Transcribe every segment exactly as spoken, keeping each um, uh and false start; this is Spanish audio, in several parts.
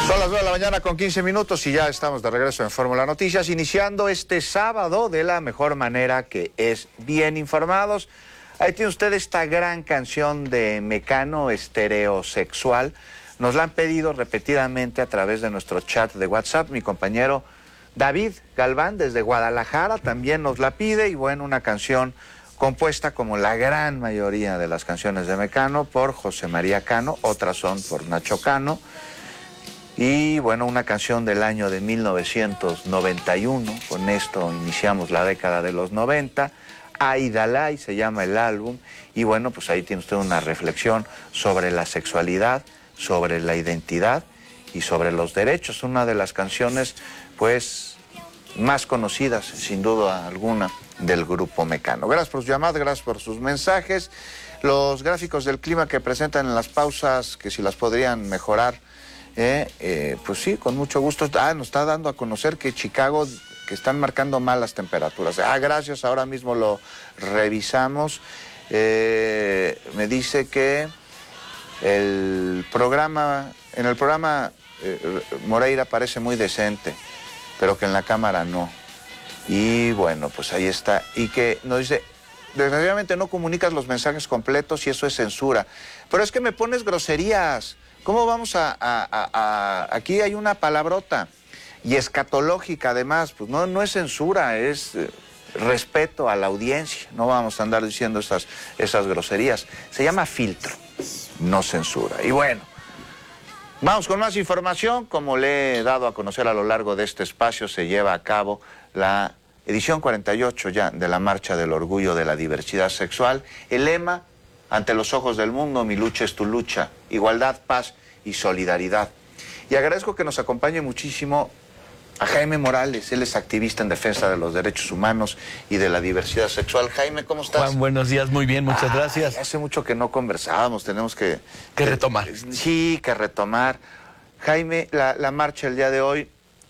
Son las nueve de la mañana con quince minutos y ya estamos de regreso en Fórmula Noticias, iniciando este sábado de la mejor manera, que es bien informados. Ahí tiene usted esta gran canción de Mecano, Estereosexual. Nos la han pedido repetidamente a través de nuestro chat de WhatsApp. Mi compañero David Galván desde Guadalajara también nos la pide, y bueno, una canción compuesta, como la gran mayoría de las canciones de Mecano, por José María Cano, otras son por Nacho Cano. Y bueno, una canción del año de mil novecientos noventa y uno, con esto iniciamos la década de los noventa, Aidalay se llama el álbum, y bueno, pues ahí tiene usted una reflexión sobre la sexualidad, sobre la identidad y sobre los derechos, una de las canciones pues más conocidas, sin duda alguna, del grupo Mecano. Gracias por sus llamadas, gracias por sus mensajes. Los gráficos del clima que presentan en las pausas, que si las podrían mejorar, Eh, eh, pues sí, con mucho gusto. Ah, nos está dando a conocer que Chicago, que están marcando malas temperaturas. Ah, gracias, ahora mismo lo revisamos. Eh, me dice que el programa, en el programa eh, Moreira parece muy decente, pero que en la cámara no. Y bueno, pues ahí está. Y que nos dice, desgraciadamente no comunicas los mensajes completos y eso es censura. Pero es que me pones groserías. ¿Cómo vamos a, a, a, a...? Aquí hay una palabrota, y escatológica además, pues no, no es censura, es eh, respeto a la audiencia. No vamos a andar diciendo esas, esas groserías. Se llama filtro, no censura. Y bueno, vamos con más información. Como le he dado a conocer a lo largo de este espacio, se lleva a cabo la edición cuarenta y ocho ya de la Marcha del Orgullo de la Diversidad Sexual. El lema: ante los ojos del mundo, mi lucha es tu lucha, igualdad, paz y solidaridad. Y agradezco que nos acompañe muchísimo a Jaime Morales. Él es activista en defensa de los derechos humanos y de la diversidad sexual. Jaime, ¿cómo estás? Juan, buenos días, muy bien, muchas Ay, gracias. Hace mucho que no conversábamos, tenemos que... Que retomar. Sí, que retomar. Jaime, la, la marcha el día de hoy,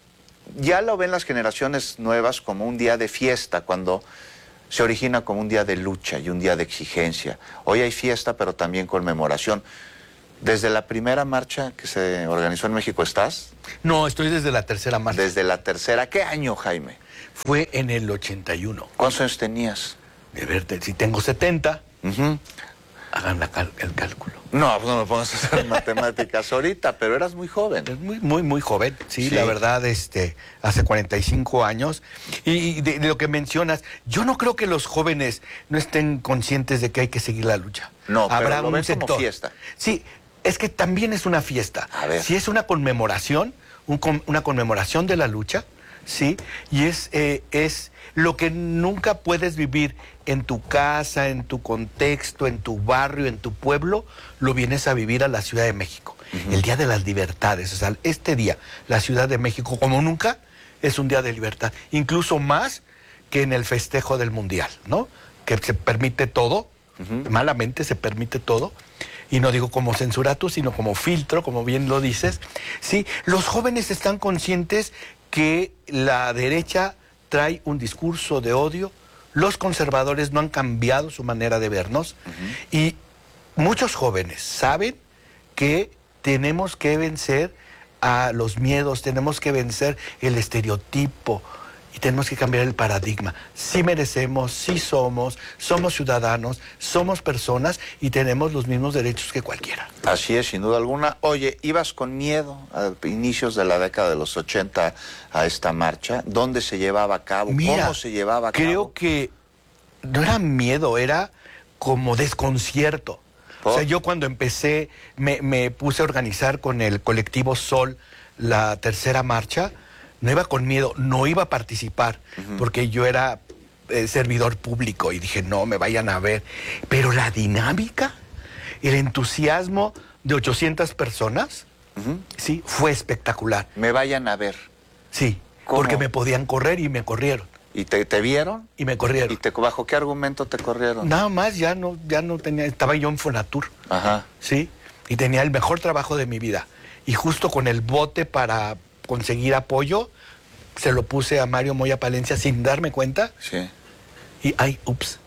ya lo ven las generaciones nuevas como un día de fiesta, cuando se origina como un día de lucha y un día de exigencia. Hoy hay fiesta, pero también conmemoración. ¿Desde la primera marcha que se organizó en México estás? No, estoy desde la tercera marcha. Desde la tercera. ¿Qué año, Jaime? Fue en el ochenta y uno. ¿Cuántos años tenías? De verte, si tengo setenta, Uh-huh. hagan la cal el cálculo. No, pues no me pongas a hacer matemáticas ahorita, pero eras muy joven. Es muy, muy, muy joven, sí, Sí. la verdad, este, hace cuarenta y cinco años. Y de, de lo que mencionas, yo no creo que los jóvenes no estén conscientes de que hay que seguir la lucha. No, pero Habrá lo un ven como sector. fiesta. Sí, es que también es una fiesta. A ver. Si es una conmemoración, un con, una conmemoración de la lucha, sí, y es, eh, es lo que nunca puedes vivir en tu casa, en tu contexto, en tu barrio, en tu pueblo, lo vienes a vivir a la Ciudad de México. Uh-huh. El Día de las Libertades, o sea, este día, la Ciudad de México, como nunca, es un día de libertad, incluso más que en el festejo del Mundial, ¿no? Que se permite todo, uh-huh. malamente se permite todo, y no digo como censura tú, sino como filtro, como bien lo dices. Sí, los jóvenes están conscientes que la derecha trae un discurso de odio. Los conservadores no han cambiado su manera de vernos, uh-huh. y muchos jóvenes saben que tenemos que vencer a los miedos, tenemos que vencer el estereotipo y tenemos que cambiar el paradigma. Sí merecemos, sí somos, somos ciudadanos, somos personas y tenemos los mismos derechos que cualquiera. Así es, sin duda alguna. Oye, ¿ibas con miedo a inicios de la década de los ochenta a esta marcha? ¿Dónde se llevaba a cabo? Mira, ¿Cómo se llevaba a cabo? Creo que no era miedo, era como desconcierto. ¿Por? O sea, yo cuando empecé, me, me puse a organizar con el colectivo Sol la tercera marcha, no iba con miedo, no iba a participar, uh-huh. porque yo era eh, servidor público y dije, no, me vayan a ver. Pero la dinámica, el entusiasmo de ochocientas personas, uh-huh. sí, fue espectacular. Me vayan a ver. Sí, ¿cómo? Porque me podían correr y me corrieron. ¿Y te, te vieron? Y me corrieron. ¿Y te, bajo qué argumento te corrieron? Nada más, ya no, ya no tenía, estaba yo en Fonatur. Ajá. Sí, y tenía el mejor trabajo de mi vida. Y justo con el bote para conseguir apoyo, se lo puse a Mario Moya Palencia sin darme cuenta. Sí. Y ay, ups,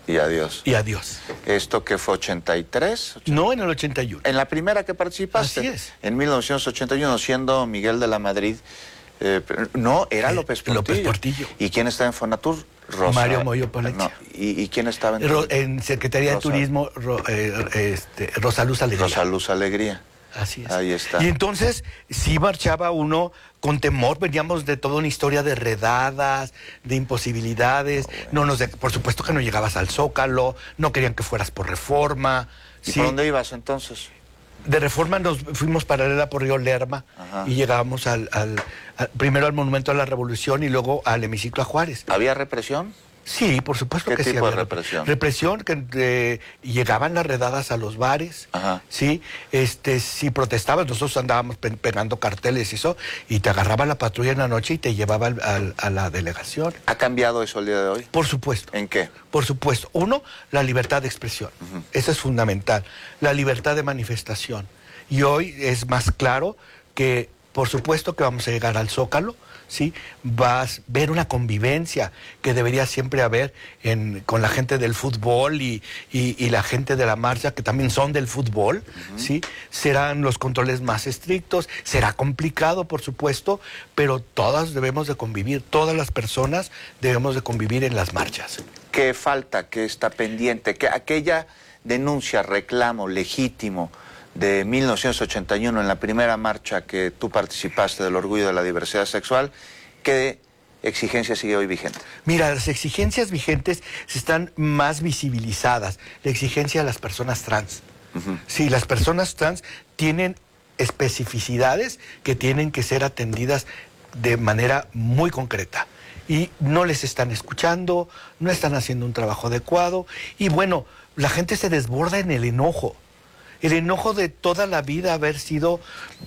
Y adiós. Y adiós. ¿Esto que fue ochenta y tres? No, en el ochenta y uno. En la primera que participaste. Así es. En mil novecientos ochenta y uno, siendo Miguel de la Madrid. Eh, no, era Eh, López Portillo. López Portillo. ¿Y quién estaba en Fonatur? Rosa, Mario Moyo Palencia. No, ¿y, ¿Y quién estaba en Ro, En Secretaría Rosa, de Turismo, Ro, eh, este, Rosa Luz Alegría. Rosa Luz Alegría. Así es. Ahí está. Y entonces sí marchaba uno con temor, veníamos de toda una historia de redadas, de imposibilidades. Oh, bueno. No nos de, por supuesto que no llegabas al Zócalo, no querían que fueras por Reforma. ¿Y sí. por dónde ibas entonces? De Reforma nos fuimos paralela por Río Lerma. Ajá. Y llegábamos al, al, al primero al Monumento a la Revolución y luego al Hemiciclo a Juárez. ¿Había represión? Sí, por supuesto que sí. ¿Qué tipo había de represión? Represión, que eh, llegaban las redadas a los bares, Ajá. sí, este, si protestabas, nosotros andábamos pe pegando carteles y eso, y te agarraba la patrulla en la noche y te llevaba al, al, a la delegación. ¿Ha cambiado eso el día de hoy? Por supuesto. ¿En qué? Por supuesto. Uno, la libertad de expresión. Uh-huh. Eso es fundamental. La libertad de manifestación. Y hoy es más claro que, por supuesto que vamos a llegar al Zócalo, ¿sí? Vas a ver una convivencia que debería siempre haber en, con la gente del fútbol y, y, y la gente de la marcha, que también son del fútbol, uh-huh. ¿sí? Serán los controles más estrictos, será complicado, por supuesto, pero todas debemos de convivir, todas las personas debemos de convivir en las marchas. ¿Qué falta? ¿Qué está pendiente? ¿Qué, aquella denuncia, reclamo legítimo de mil novecientos ochenta y uno en la primera marcha que tú participaste del orgullo de la diversidad sexual, ¿qué exigencia sigue hoy vigente? Mira, las exigencias vigentes están más visibilizadas. La exigencia de las personas trans. Uh-huh. Sí, las personas trans tienen especificidades que tienen que ser atendidas de manera muy concreta. Y no les están escuchando, no están haciendo un trabajo adecuado. Y bueno, la gente se desborda en el enojo. El enojo de toda la vida haber sido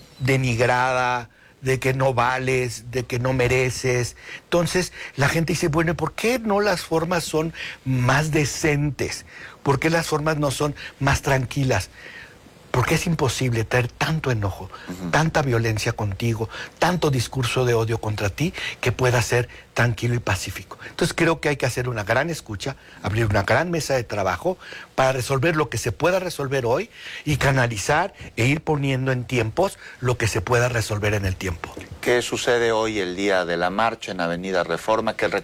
denigrada, de que no vales, de que no mereces. Entonces la gente dice, bueno, ¿por qué no las formas son más decentes? ¿Por qué las formas no son más tranquilas? Porque es imposible traer tanto enojo, uh-huh. tanta violencia contigo, tanto discurso de odio contra ti, que pueda ser tranquilo y pacífico. Entonces creo que hay que hacer una gran escucha, abrir una gran mesa de trabajo para resolver lo que se pueda resolver hoy y canalizar e ir poniendo en tiempos lo que se pueda resolver en el tiempo. ¿Qué sucede hoy el día de la marcha en Avenida Reforma? ¿Qué